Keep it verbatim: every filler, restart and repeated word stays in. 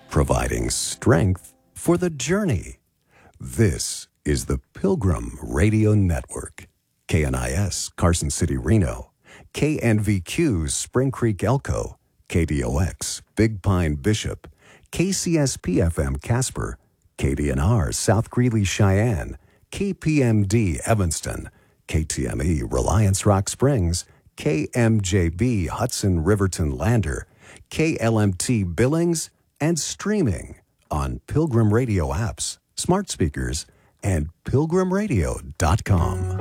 providing strength for the journey. This is the Pilgrim Radio Network. K N I S, Carson City, Reno. K N V Q, Spring Creek, Elko. K D O X, Big Pine, Bishop. K C S P F M, Casper. K D N R, South Greeley, Cheyenne. K P M D, Evanston. K T M E, Reliance Rock Springs. K M J B, Hudson Riverton Lander. K L M T, Billings. And streaming on Pilgrim Radio apps, smart speakers, and pilgrim radio dot com.